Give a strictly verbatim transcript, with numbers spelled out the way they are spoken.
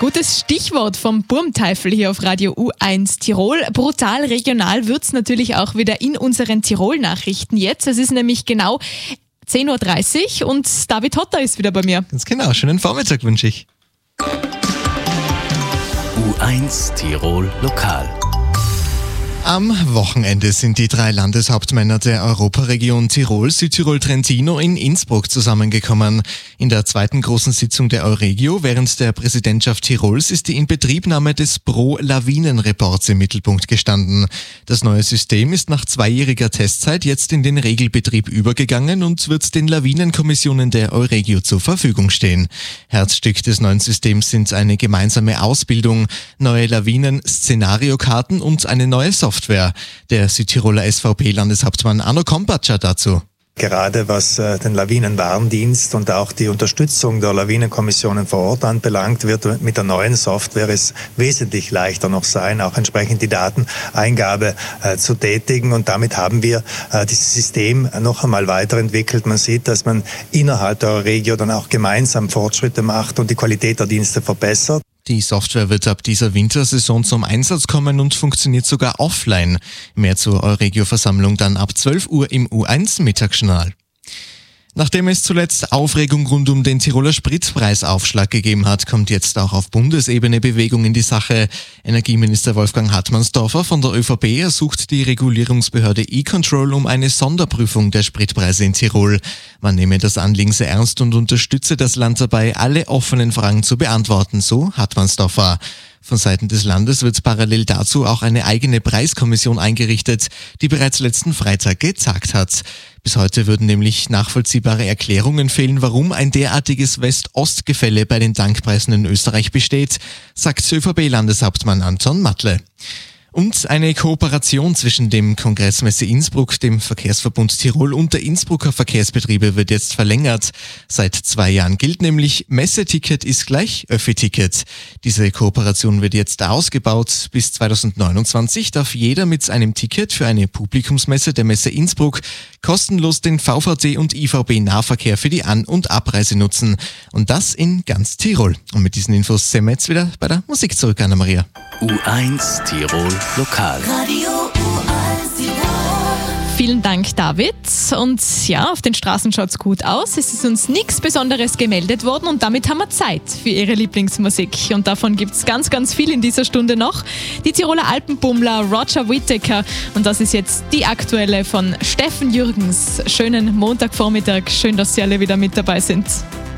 Gutes Stichwort vom Burmteufel hier auf Radio U eins Tirol. Brutal regional wird's natürlich auch wieder in unseren Tirol-Nachrichten jetzt. Es ist nämlich genau zehn Uhr dreißig und David Hotter ist wieder bei mir. Ganz genau, schönen Vormittag wünsche ich. U eins Tirol Lokal. Am Wochenende sind die drei Landeshauptmänner der Europaregion Tirol, Südtirol, Trentino in Innsbruck zusammengekommen. In der zweiten großen Sitzung der Euregio während der Präsidentschaft Tirols ist die Inbetriebnahme des Pro-Lawinen-Reports im Mittelpunkt gestanden. Das neue System ist nach zweijähriger Testzeit jetzt in den Regelbetrieb übergegangen und wird den Lawinenkommissionen der Euregio zur Verfügung stehen. Herzstück des neuen Systems sind eine gemeinsame Ausbildung, neue Lawinen-Szenariokarten und eine neue Software. Software. Der Südtiroler S V P-Landeshauptmann Arno Kompatscher dazu. Gerade was äh, den Lawinenwarndienst und auch die Unterstützung der Lawinenkommissionen vor Ort anbelangt, wird mit der neuen Software es wesentlich leichter noch sein, auch entsprechend die Dateneingabe äh, zu tätigen. Und damit haben wir äh, dieses System noch einmal weiterentwickelt. Man sieht, dass man innerhalb der Regio dann auch gemeinsam Fortschritte macht und die Qualität der Dienste verbessert. Die Software wird ab dieser Wintersaison zum Einsatz kommen und funktioniert sogar offline. Mehr zur Euregio-Versammlung dann ab zwölf Uhr im U eins Mittagsjournal. Nachdem es zuletzt Aufregung rund um den Tiroler Spritpreisaufschlag gegeben hat, kommt jetzt auch auf Bundesebene Bewegung in die Sache. Energieminister Wolfgang Hartmannsdorfer von der ÖVP ersucht die Regulierungsbehörde E-Control um eine Sonderprüfung der Spritpreise in Tirol. Man nehme das Anliegen sehr ernst und unterstütze das Land dabei, alle offenen Fragen zu beantworten, so Hartmannsdorfer. Von Seiten des Landes wird parallel dazu auch eine eigene Preiskommission eingerichtet, die bereits letzten Freitag getagt hat. Bis heute würden nämlich nachvollziehbare Erklärungen fehlen, warum ein derartiges West-Ost-Gefälle bei den Tankpreisen in Österreich besteht, sagt ÖVP-Landeshauptmann Anton Matle. Und eine Kooperation zwischen dem Kongressmesse Innsbruck, dem Verkehrsverbund Tirol und der Innsbrucker Verkehrsbetriebe wird jetzt verlängert. Seit zwei Jahren gilt nämlich, Messeticket ist gleich Öffi-Ticket. Diese Kooperation wird jetzt ausgebaut. Bis zweitausendneunundzwanzig darf jeder mit einem Ticket für eine Publikumsmesse der Messe Innsbruck kostenlos den V V T- und I V B-Nahverkehr für die An- und Abreise nutzen. Und das in ganz Tirol. Und mit diesen Infos sind wir jetzt wieder bei der Musik zurück, Anna-Maria. U eins Tirol Lokal. Radio U eins Tirol. Vielen Dank, David. Und ja, auf den Straßen schaut's gut aus. Es ist uns nichts Besonderes gemeldet worden und damit haben wir Zeit für Ihre Lieblingsmusik. Und davon gibt's ganz, ganz viel in dieser Stunde noch. Die Tiroler Alpenbummler Roger Whittaker. Und das ist jetzt die aktuelle von Steffen Jürgens. Schönen Montagvormittag. Schön, dass Sie alle wieder mit dabei sind.